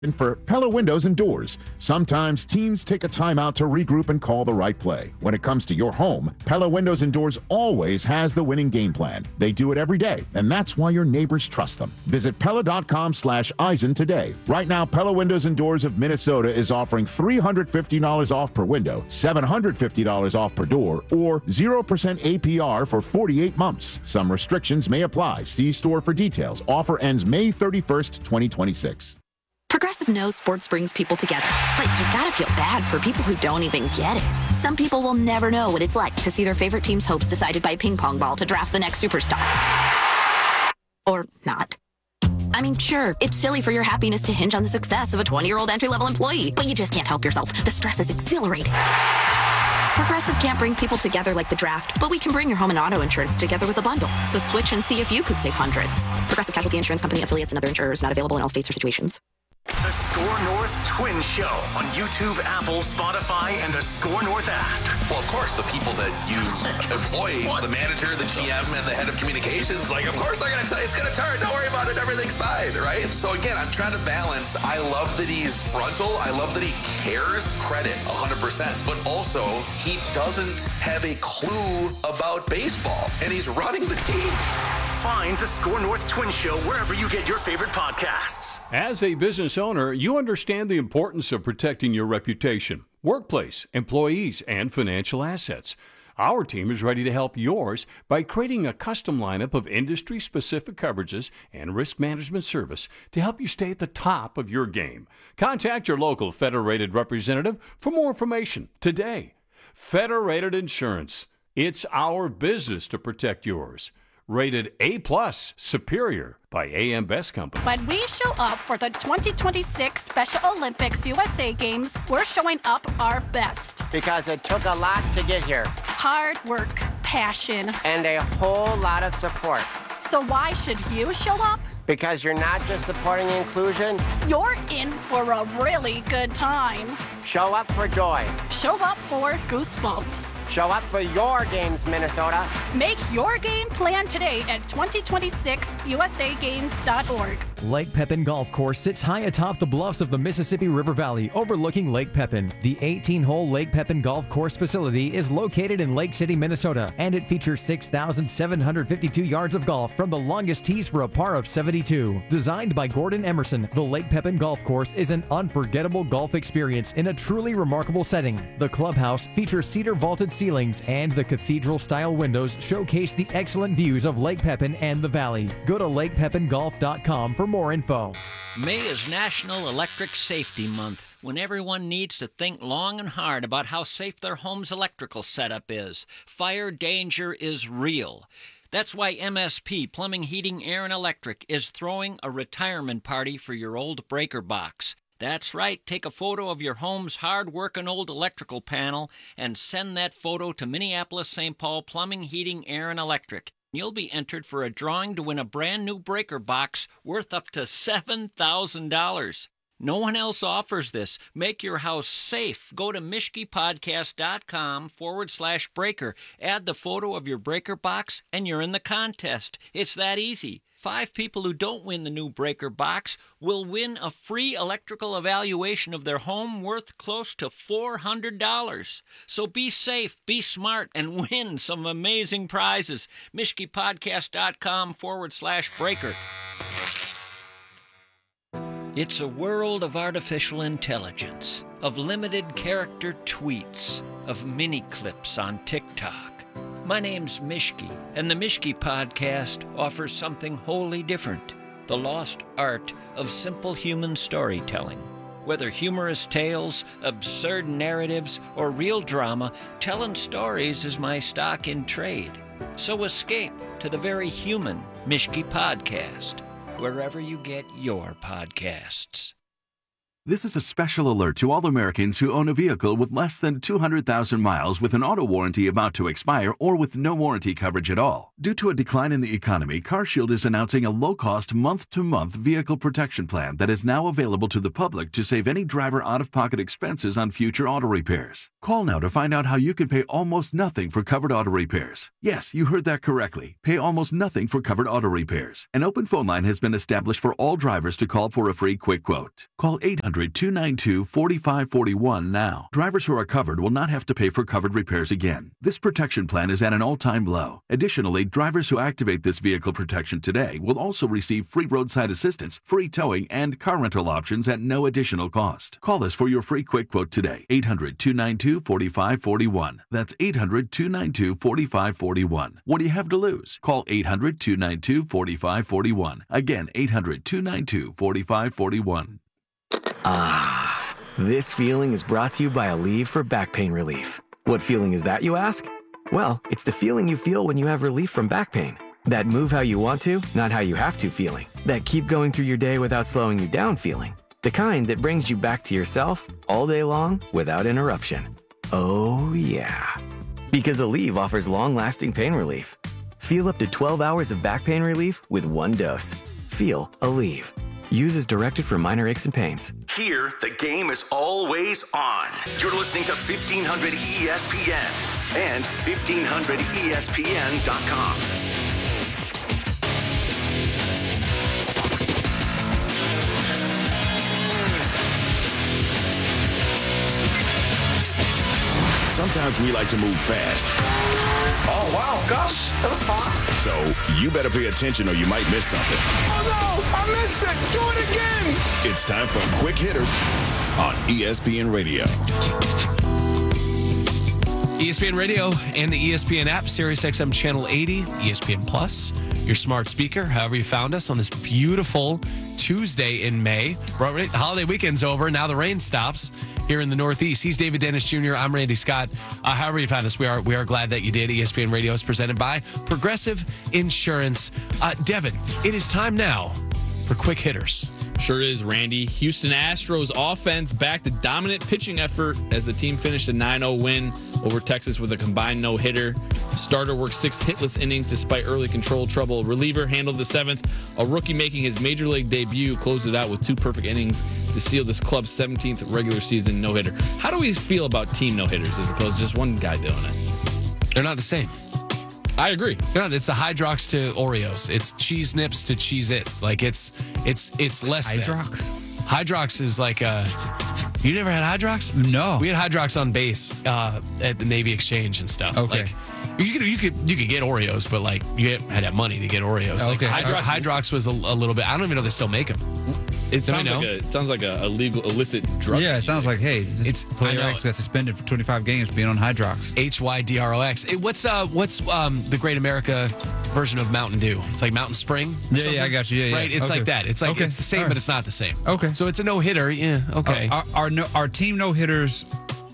For Pella Windows and Doors, sometimes teams take a timeout to regroup and call the right play. When it comes to your home, Pella Windows and Doors always has the winning game plan. They do it every day, and that's why your neighbors trust them. Visit Pella.com/Eisen today. Right now, Pella Windows and Doors of Minnesota is offering $350 off per window, $750 off per door, or 0% APR for 48 months. Some restrictions may apply. See store for details. Offer ends May 31st, 2026. Progressive knows sports brings people together, but you gotta feel bad for people who don't even get it. Some people will never know what it's like to see their favorite team's hopes decided by a ping pong ball to draft the next superstar. Or not. I mean, sure, it's silly for your happiness to hinge on the success of a 20-year-old entry-level employee, but you just can't help yourself. The stress is exhilarating. Progressive can't bring people together like the draft, but we can bring your home and auto insurance together with a bundle. So switch and see if you could save hundreds. Progressive Casualty Insurance Company, affiliates, and other insurers not available in all states or situations. The Score North Twin Show on YouTube, Apple, Spotify, and the Score North app. Well, of course, the people that you employ, the manager, the GM, and the head of communications, like, of course they're going to tell you it's going to turn. Don't worry about it. Everything's fine, right? So, again, I'm trying to balance. I love that he's frontal. I love that he cares. Credit, 100%. But also, he doesn't have a clue about baseball, and he's running the team. Find the Score North Twin Show wherever you get your favorite podcasts. As a business owner, you understand the importance of protecting your reputation, workplace, employees, and financial assets. Our team is ready to help yours by creating a custom lineup of industry-specific coverages and risk management service to help you stay at the top of your game. Contact your local Federated representative for more information today. Federated Insurance. It's our business to protect yours. Rated A+, superior by AM Best Company. When we show up for the 2026 Special Olympics USA Games, we're showing up our best. Because it took a lot to get here. Hard work, passion, and a whole lot of support. So why should you show up? Because you're not just supporting inclusion. You're in for a really good time. Show up for joy. Show up for goosebumps. Show up for your games, Minnesota. Make your game plan today at 2026usagames.org. Lake Pepin Golf Course sits high atop the bluffs of the Mississippi River Valley, overlooking Lake Pepin. The 18-hole Lake Pepin Golf Course facility is located in Lake City, Minnesota, and it features 6,752 yards of golf from the longest tees for a par of 72. Designed by Gordon Emerson, the Lake Pepin Golf Course is an unforgettable golf experience in a truly remarkable setting. The clubhouse features cedar vaulted ceilings, and the cathedral-style windows showcase the excellent views of Lake Pepin and the valley. Go to lakepepingolf.com for more info. May is National Electric Safety Month, when everyone needs to think long and hard about how safe their home's electrical setup is. Fire danger is real. That's why MSP, Plumbing, Heating, Air, and Electric, is throwing a retirement party for your old breaker box. That's right, take a photo of your home's hard-working old electrical panel and send that photo to Minneapolis-St. Paul Plumbing, Heating, Air, and Electric. You'll be entered for a drawing to win a brand new breaker box worth up to $7,000. No one else offers this. Make your house safe. Go to MishkePodcast.com/breaker. Add the photo of your breaker box, and you're in the contest. It's that easy. 5 people who don't win the new breaker box will win a free electrical evaluation of their home worth close to $400. So be safe, be smart, and win some amazing prizes. MishkePodcast.com/breaker. It's a world of artificial intelligence, of limited character tweets, of mini clips on TikTok. My name's Mishke, and the Mishke Podcast offers something wholly different, the lost art of simple human storytelling. Whether humorous tales, absurd narratives, or real drama, telling stories is my stock in trade. So escape to the very human Mishke Podcast, wherever you get your podcasts. This is a special alert to all Americans who own a vehicle with less than 200,000 miles with an auto warranty about to expire or with no warranty coverage at all. Due to a decline in the economy, CarShield is announcing a low-cost month-to-month vehicle protection plan that is now available to the public to save any driver out-of-pocket expenses on future auto repairs. Call now to find out how you can pay almost nothing for covered auto repairs. Yes, you heard that correctly. Pay almost nothing for covered auto repairs. An open phone line has been established for all drivers to call for a free quick quote. Call 800-292-4541 now. Drivers who are covered will not have to pay for covered repairs again. This protection plan is at an all-time low. Additionally, drivers who activate this vehicle protection today will also receive free roadside assistance, free towing, and car rental options at no additional cost. Call us for your free quick quote today. 800-292-4541. That's 800-292-4541. What do you have to lose? Call 800-292-4541. Again, 800-292-4541. Ah, this feeling is brought to you by Aleve for back pain relief. What feeling is that, you ask? Well, it's the feeling you feel when you have relief from back pain. That move how you want to, not how you have to feeling. That keep going through your day without slowing you down feeling. The kind that brings you back to yourself all day long without interruption. Oh, yeah. Because Aleve offers long-lasting pain relief. Feel up to 12 hours of back pain relief with one dose. Feel Aleve. Use as directed for minor aches and pains. Here, the game is always on. You're listening to 1500 ESPN and 1500ESPN.com. Sometimes we like to move fast. Oh, wow, Gus, that was fast. So you better pay attention or you might miss something. Oh, no, I missed it. Do it again. It's time for Quick Hitters on ESPN Radio. ESPN Radio and the ESPN app, SiriusXM Channel 80, ESPN Plus, your smart speaker, however you found us on this beautiful Tuesday in May. The holiday weekend's over. Now the rain stops here in the Northeast. He's David Dennis Jr. I'm Randy Scott. However you found us, we are glad that you did. ESPN Radio is presented by Progressive Insurance. Devin, it is time now for Quick Hitters. Sure is, Randy. Houston Astros offense backed a dominant pitching effort as the team finished a 9-0 win over Texas with a combined no-hitter. Starter worked 6 hitless innings despite early control trouble. Reliever handled the 7th. A rookie making his major league debut closed it out with 2 perfect innings to seal this club's 17th regular season no-hitter. How do we feel about team no-hitters as opposed to just one guy doing it? They're not the same. I agree. It's the Hydrox to Oreos. It's Cheese Nips to Cheez-Its. Like it's less Hydrox? Hydrox is like you never had Hydrox? No. We had Hydrox on base at the Navy Exchange and stuff. Okay. Like, you could get Oreos, but like you had to have money to get Oreos. Okay. Like Hydrox was a little bit. I don't even know if they still make them. It sounds like a illegal illicit drug. Yeah, it sounds like it's player X got suspended for 25 games being on Hydrox. HYDROX. What's the Great America version of Mountain Dew? It's like Mountain Spring. Yeah, I got you. Yeah, right. It's like that. It's like it's the same, but it's not the same. Okay. So it's a no hitter. Yeah. Okay. Are team no hitters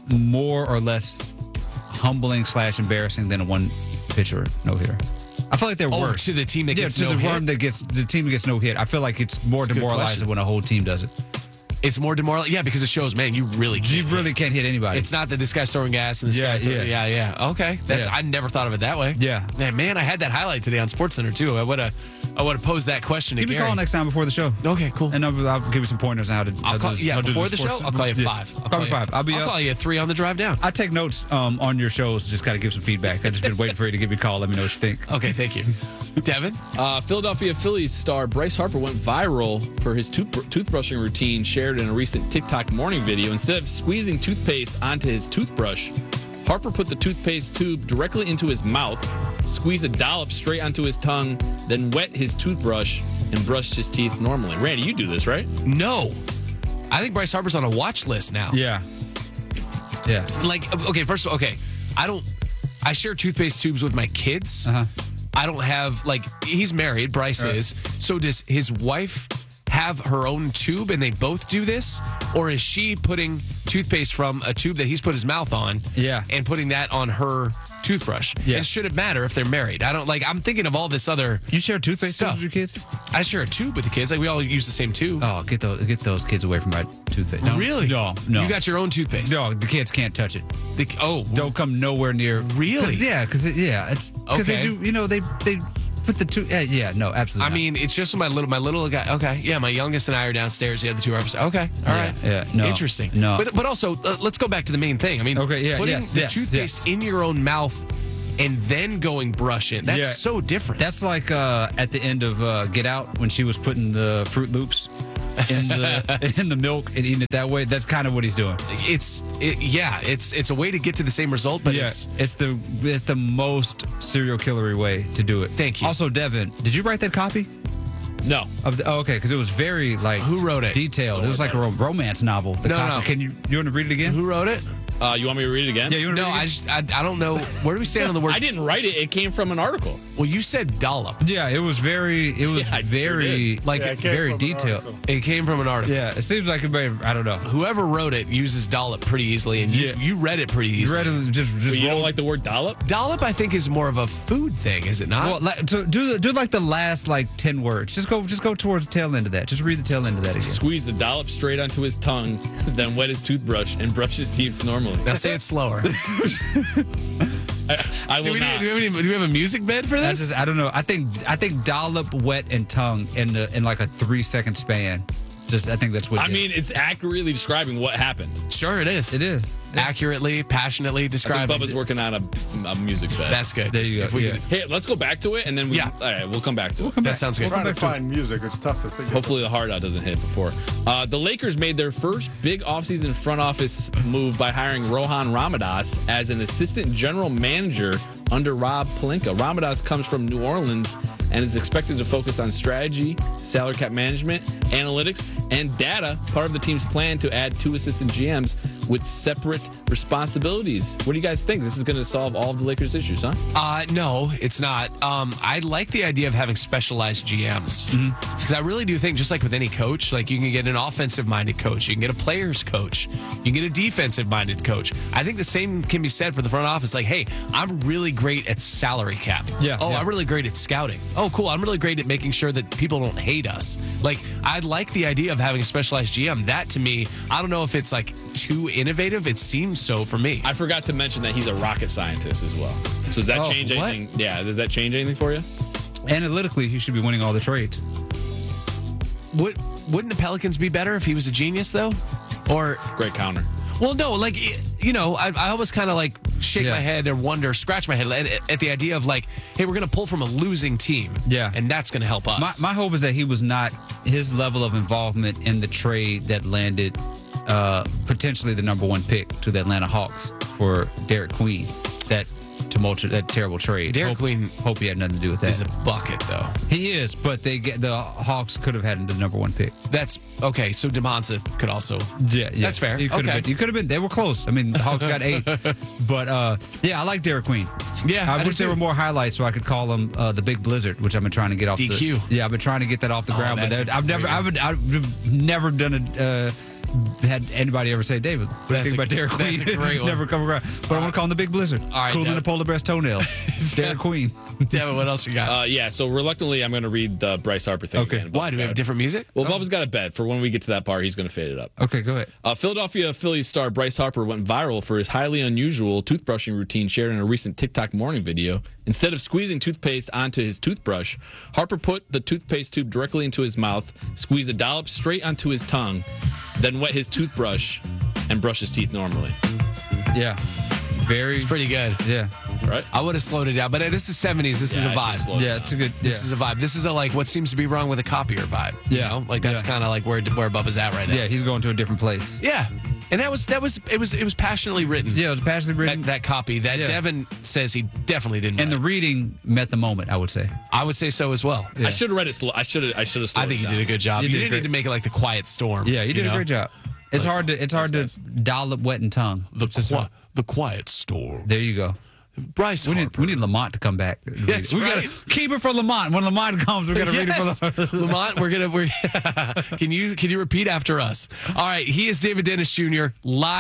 more or less humbling / embarrassing than a one pitcher no hitter? I feel like they're worse to the team that gets no hit. The team that gets no hit. I feel like it's more demoralizing when a whole team does it. It's more demoralizing. Yeah, because it shows, man, you really can't hit anybody. It's not that this guy's throwing gas and this guy. Yeah. Okay, I never thought of it that way. Yeah. Man, I had that highlight today on SportsCenter too. I would have posed that question to Give me a Gary. call next time before the show. Okay, cool. And I'll give you some pointers on how to. Before the show, I'll call you at 5. Call me 5. I'll call you at 3 on the drive down. I take notes on your shows. Just got to give some feedback. I've just been waiting for you to give me a call. Let me know what you think. Okay, thank you. Devin? Philadelphia Phillies star Bryce Harper went viral for his toothbrushing routine shared in a recent TikTok morning video. Instead of squeezing toothpaste onto his toothbrush, Harper put the toothpaste tube directly into his mouth, squeezed a dollop straight onto his tongue, then wet his toothbrush and brushed his teeth normally. Randy, you do this, right? No. I think Bryce Harper's on a watch list now. Yeah. Like, okay, first of all, I share toothpaste tubes with my kids. Uh-huh. I don't have, he's married, Bryce is. So does his wife have her own tube and they both do this? Or is she putting toothpaste from a tube that he's put his mouth on and putting that on her toothbrush. Yeah. And should it matter if they're married? I'm thinking of all this other You share toothpaste stuff with your kids? I share a tube with the kids. Like, we all use the same tube. Oh, get those kids away from my toothpaste. No, Really? No. You got your own toothpaste? No, the kids can't touch it. Don't come nowhere near. Really? Because it's because they do. They put the tooth. Yeah, no, absolutely. I mean, it's just my little guy. Okay, yeah, my youngest and I are downstairs. The other two are upstairs. Okay, all right. Yeah, no, interesting. no. But also, let's go back to the main thing. I mean, Okay, yeah, putting yes, the yes, toothpaste in your own mouth and then going brush in. That's so different. That's like at the end of Get Out when she was putting the Fruit Loops in the milk and eating it that way. That's kind of what he's doing. It's a way to get to the same result, but it's the most serial killery way to do it. Thank you. Also, Devin, did you write that copy? No. Okay, because it was very who wrote it? Detailed. It was like a romance novel. No. Can you want to read it again? Who wrote it? You want me to read it again? Yeah, you want to read it? I don't know. Where do we stand on the word? I didn't write it. It came from an article. Well, you said dollop. Yeah, it was very detailed. It came from an article. Yeah, it seems like I don't know. Whoever wrote it uses dollop pretty easily, and you read it pretty easily. You read it just But you don't like the word dollop? Dollop, I think, is more of a food thing, is it not? Well, so do like the last 10 words. Just go towards the tail end of that. Just read the tail end of that again. Squeeze the dollop straight onto his tongue, then wet his toothbrush and brush his teeth normally. Now say it slower. I will not. Do we have a music bed for this? I don't know. I think dollop, wet, and tongue in like a 3-second span. I think that's what. I mean, it's accurately describing what happened. Sure, it is. It is. Accurately, passionately describing. I think Bubba's working on a music bed. That's good. There you go. Hey, let's go back to it, and then all right, we'll come back to it. That sounds good. Trying to find music. It's tough to think. Hopefully the hard out doesn't hit before. The Lakers made their first big offseason front office move by hiring Rohan Ramadas as an assistant general manager under Rob Pelinka. Ramadas comes from New Orleans and is expected to focus on strategy, salary cap management, analytics, and data, part of the team's plan to add 2 assistant GMs with separate responsibilities. What do you guys think? This is going to solve all of the Lakers' issues, huh? No, it's not. I like the idea of having specialized GMs because I really do think, just like with any coach, like you can get an offensive-minded coach, you can get a players coach, you can get a defensive-minded coach. I think the same can be said for the front office. Like, hey, I'm really great at salary cap. Yeah. Oh, I'm really great at scouting. Oh, cool. I'm really great at making sure that people don't hate us. Like, I like the idea of having a specialized GM. That, to me, I don't know if it's like too innovative. It seems so for me. I forgot to mention that he's a rocket scientist as well. So does that change anything? Yeah, does that change anything for you? Analytically, he should be winning all the trades. Wouldn't the Pelicans be better if he was a genius, though? Or great counter. Well, no, like, I always kind of like shake my head and wonder, scratch my head at the idea of like, hey, we're going to pull from a losing team. Yeah. And that's going to help us. My hope is that he was not, his level of involvement in the trade that landed potentially the number 1 pick to the Atlanta Hawks for Derek Queen. That terrible trade. Derek Queen, hope he had nothing to do with that. He's a bucket, though. He is, but the Hawks could have had the number 1 pick. That's okay. So DeMonza could also. Yeah. That's fair. He could have been. They were close. I mean, the Hawks got 8, but I like Derek Queen. Yeah, I wish there were more highlights so I could call him the Big Blizzard, which I've been trying to get off. DQ. I've been trying to get that off the ground, but I've never done it. Had anybody ever say, David, what do you think about Derek Queen? That's a great one. Never come around. But I want to call him the Big Blizzard. All right, cool than the polar bear's toenail. Derek Queen. Devin, what else you got? So reluctantly, I'm going to read the Bryce Harper thing again. Why? Do we have different music? Well, Bubba's got a bet. For when we get to that part, he's going to fade it up. Okay, go ahead. Philadelphia Phillies star Bryce Harper went viral for his highly unusual toothbrushing routine shared in a recent TikTok morning video. Instead of squeezing toothpaste onto his toothbrush, Harper put the toothpaste tube directly into his mouth, squeezed a dollop straight onto his tongue, then wet his toothbrush and brush his teeth normally. Yeah. It's pretty good. Yeah. Right? I would have slowed it down, but this is 70s. This is a vibe. Yeah, it's a good. This is a vibe. This is a like what seems to be wrong with a copier vibe. You know? Like that's kind of like where Bubba's at right now. Yeah, he's going to a different place. Yeah. And it was passionately written. Yeah, it was passionately written. That copy that Devin says he definitely didn't. And the reading met the moment, I would say. I would say so as well. Yeah. I should have read it slow. I should have slowed I think you did a good job. You didn't need to make it like the Quiet Storm. Yeah, you did a great job. It's hard to dollop wet and tongue. The Quiet Storm. There you go. Bryce, we need Lamont to come back. Yes, we gotta keep it for Lamont. When Lamont comes, we gotta read it for Lamont. We're Can you repeat after us? All right. He is David Dennis Jr. live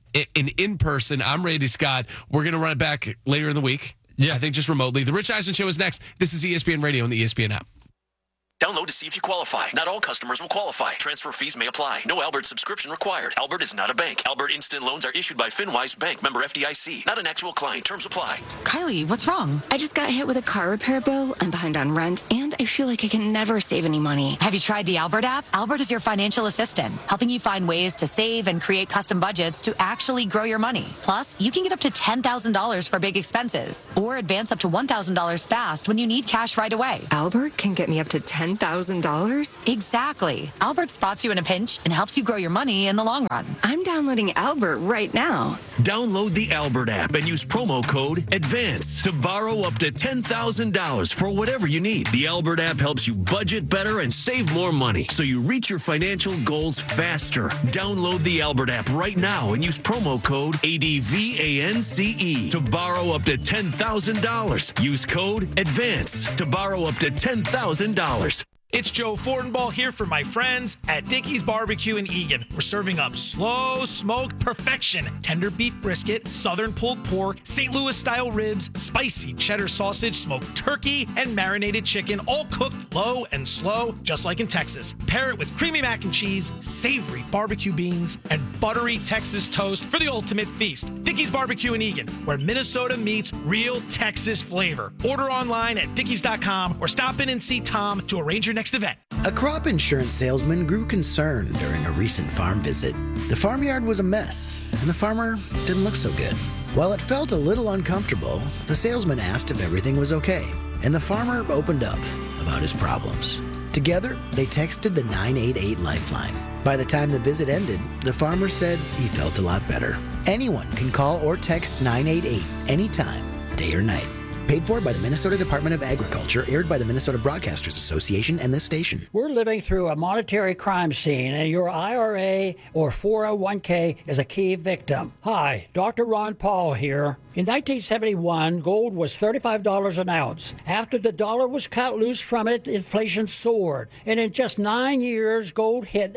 in person. I'm Randy Scott. We're going to run it back later in the week. Yeah, I think just remotely. The Rich Eisen Show is next. This is ESPN Radio and the ESPN app. Download to see if you qualify. Not all customers will qualify. Transfer fees may apply. No Albert subscription required. Albert is not a bank. Albert Instant Loans are issued by FinWise Bank, member FDIC. Not an actual client. Terms apply. Kylie, what's wrong? I just got hit with a car repair bill. I'm behind on rent, and I feel like I can never save any money. Have you tried the Albert app? Albert is your financial assistant, helping you find ways to save and create custom budgets to actually grow your money. Plus, you can get up to $10,000 for big expenses, or advance up to $1,000 fast when you need cash right away. Albert can get me up to $10,000? Exactly. Albert spots you in a pinch and helps you grow your money in the long run. I'm downloading Albert right now. Download the Albert app and use promo code ADVANCE to borrow up to $10,000 for whatever you need. The Albert app helps you budget better and save more money so you reach your financial goals faster. Download the Albert app right now and use promo code ADVANCE to borrow up to $10,000. Use code ADVANCE to borrow up to $10,000. It's Joe Fortenbaugh here for my friends at Dickey's Barbecue in Eagan. We're serving up slow smoked perfection, tender beef brisket, southern pulled pork, St. Louis style ribs, spicy cheddar sausage, smoked turkey, and marinated chicken, all cooked low and slow, just like in Texas. Pair it with creamy mac and cheese, savory barbecue beans, and buttery Texas toast for the ultimate feast. Dickey's Barbecue in Eagan, where Minnesota meets real Texas flavor. Order online at dickeys.com or stop in and see Tom to arrange your next event. A crop insurance salesman grew concerned during a recent farm visit. The farmyard was a mess, and the farmer didn't look so good. While it felt a little uncomfortable, the salesman asked if everything was okay, and the farmer opened up about his problems. Together, they texted the 988 Lifeline. By the time the visit ended, the farmer said he felt a lot better. Anyone can call or text 988 anytime, day or night. Paid for by the Minnesota Department of Agriculture, aired by the Minnesota Broadcasters Association and this station. We're living through a monetary crime scene, and your IRA or 401k is a key victim. Hi, Dr. Ron Paul here. In 1971, gold was $35 an ounce. After the dollar was cut loose from it, inflation soared. And in just 9 years, gold hit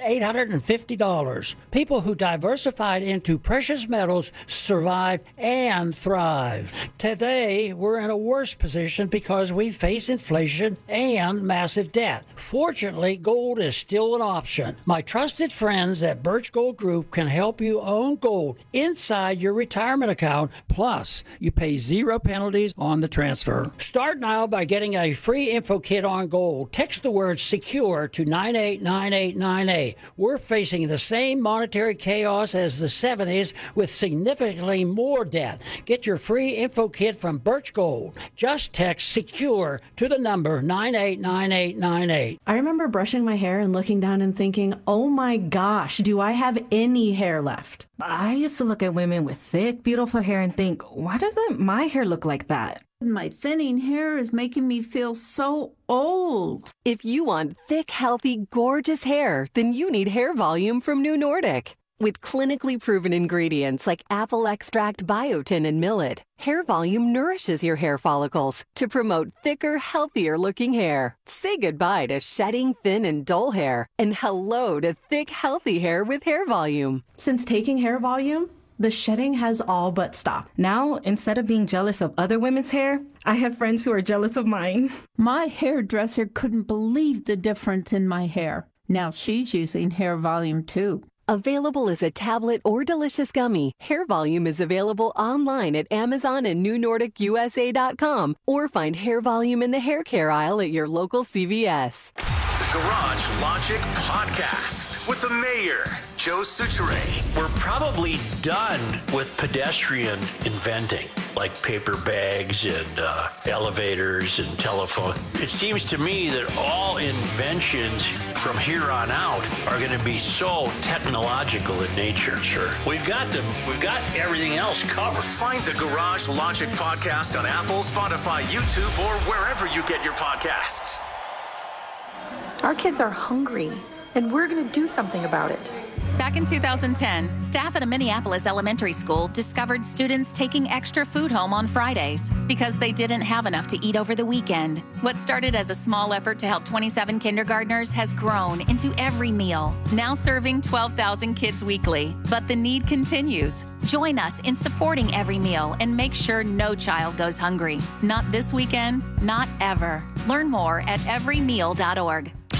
$850. People who diversified into precious metals survived and thrived. Today, we're in a worse position because we face inflation and massive debt. Fortunately, gold is still an option. My trusted friends at Birch Gold Group can help you own gold inside your retirement account. Plus, you pay 0 penalties on the transfer. Start now by getting a free info kit on gold. Text the word SECURE to 989898. We're facing the same monetary chaos as the 70s with significantly more debt. Get your free info kit from Birch Gold. Just text SECURE to the number 989898. I remember brushing my hair and looking down and thinking, oh my gosh, do I have any hair left? I used to look at women with thick, beautiful hair and think, why doesn't my hair look like that? My thinning hair is making me feel so old. If you want thick, healthy, gorgeous hair, then you need Hair Volume from New Nordic. With clinically proven ingredients like apple extract, biotin, and millet, Hair Volume nourishes your hair follicles to promote thicker, healthier-looking hair. Say goodbye to shedding, thin, and dull hair, and hello to thick, healthy hair with Hair Volume. Since taking Hair Volume, the shedding has all but stopped. Now, instead of being jealous of other women's hair, I have friends who are jealous of mine. My hairdresser couldn't believe the difference in my hair. Now she's using Hair Volume too. Available as a tablet or delicious gummy, Hair Volume is available online at Amazon and NewNordicUSA.com, or find Hair Volume in the hair care aisle at your local CVS. The Garage Logic Podcast with the mayor, Joe Soucheray. We're probably done with pedestrian inventing, like paper bags and elevators and telephone. It seems to me that all inventions from here on out are going to be so technological in nature. Sure. We've got everything else covered. Find the Garage Logic Podcast on Apple, Spotify, YouTube, or wherever you get your podcasts. Our kids are hungry, and we're going to do something about it. Back in 2010, staff at a Minneapolis elementary school discovered students taking extra food home on Fridays because they didn't have enough to eat over the weekend. What started as a small effort to help 27 kindergartners has grown into every meal, now serving 12,000 kids weekly. But the need continues. Join us in supporting Every Meal and make sure no child goes hungry. Not this weekend, not ever. Learn more at everymeal.org.